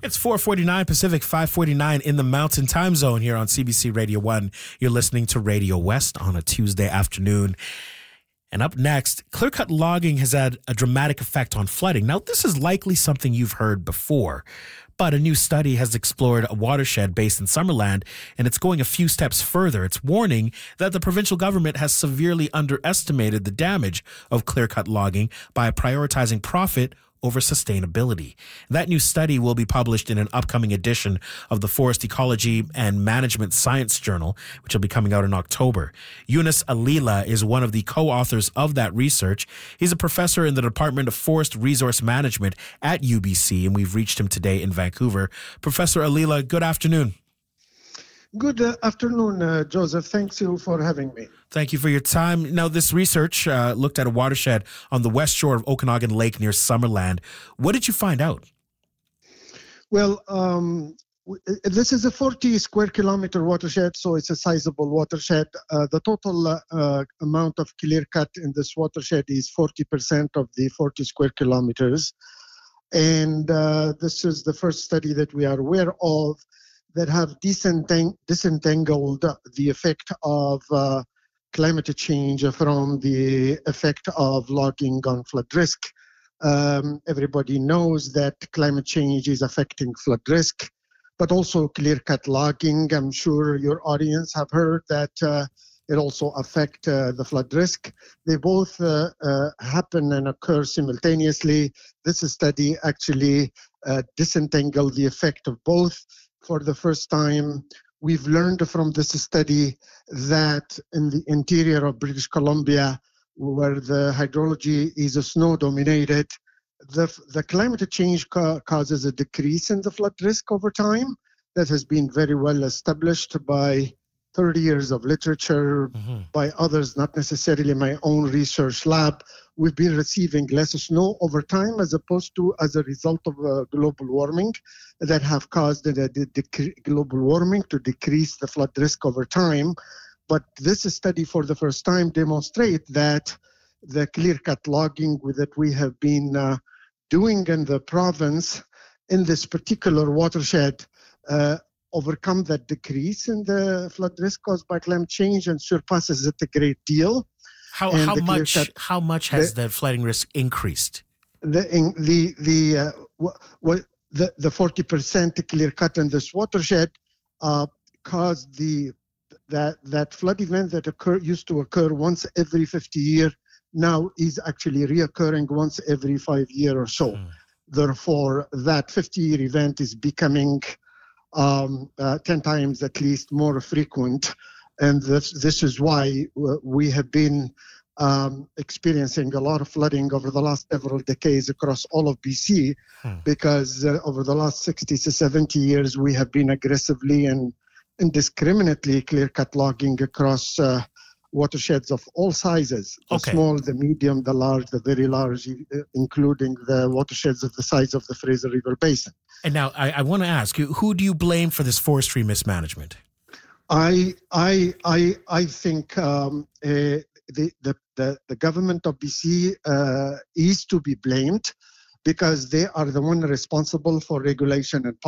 It's 4:49 Pacific, 5:49 in the Mountain Time Zone here on CBC Radio 1. You're listening to Radio West on a Tuesday afternoon. And up next, clear-cut logging has had a dramatic effect on flooding. Now, this is likely something you've heard before, but a new study has explored a watershed based in Summerland, and it's going a few steps further. It's warning that the provincial government has severely underestimated the damage of clear-cut logging by prioritizing profit over sustainability. That new study will be published in an upcoming edition of the Forest Ecology and Management Science Journal, which will be coming out in October. Yunus Alila is one of the co-authors of that research. He's a professor in the Department of Forest Resource Management at UBC, and we've reached him today in Vancouver. Professor Alila, good afternoon. Good afternoon, Joseph. Thanks you for having me. Thank you for your time. Now, this research looked at a watershed on the west shore of Okanagan Lake near Summerland. What did you find out? Well, this is a 40 square kilometer watershed, so it's a sizable watershed. The total amount of clear cut in this watershed is 40% of the 40 square kilometers. And this is the first study that we are aware of that have disentangled the effect of climate change from the effect of logging on flood risk. Everybody knows that climate change is affecting flood risk, but also clear-cut logging. I'm sure your audience have heard that it also affects the flood risk. They both happen and occur simultaneously. This study actually disentangled the effect of both. For the first time, we've learned from this study that in the interior of British Columbia, where the hydrology is snow-dominated, the climate change causes a decrease in the flood risk over time. That has been very well established by 30 years of literature, by others, not necessarily my own research lab. We've been receiving less snow over time as opposed to as a result of global warming that have caused the global warming to decrease the flood risk over time. But this study for the first time demonstrate that the clear-cut logging that we have been doing in the province in this particular watershed overcome that decrease in the flood risk caused by climate change and surpasses it a great deal. How much has the flooding risk increased? The 40% clear cut in this watershed caused that flood event that used to occur once every 50 years now is actually reoccurring once every 5 years or so. Therefore, that 50-year event is becoming 10 times at least more frequent. And this is why we have been experiencing a lot of flooding over the last several decades across all of BC, because over the last 60 to 70 years, we have been aggressively and indiscriminately clear-cut logging across watersheds of all sizes, the small, the medium, the large, the very large, including the watersheds of the size of the Fraser River Basin. And now I want to ask you, who do you blame for this forestry mismanagement? I think the government of BC is to be blamed because they are the one responsible for regulation and